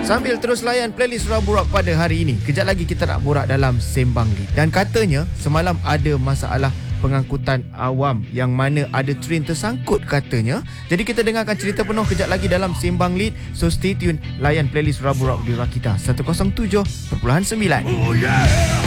Sambil terus layan playlist Rabu Rock pada hari ini, kejap lagi kita nak borak dalam Sembang Lead. Dan katanya semalam ada masalah pengangkutan awam yang mana ada train tersangkut katanya. Jadi kita dengarkan cerita penuh kejap lagi dalam Sembang Lead. So stay tune, layan playlist Rabu Rock di Rakita 107.9.